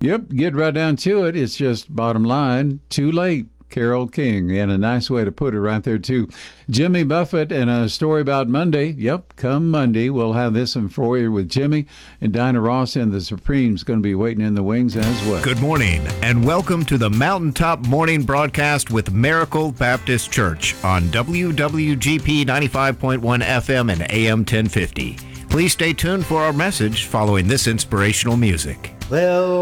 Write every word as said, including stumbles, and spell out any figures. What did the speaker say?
Yep, get right down to it. It's just bottom line, too late. Carole King, and a nice way to put it right there, too. Jimmy Buffett and a story about Monday. Yep, come Monday, we'll have this one for you with Jimmy, and Dinah Ross and the Supremes going to be waiting in the wings as well. Good morning, and welcome to the Mountaintop Morning Broadcast with Miracle Baptist Church on W W G P ninety-five point one F M and A M ten fifty. Please stay tuned for our message following this inspirational music. Well,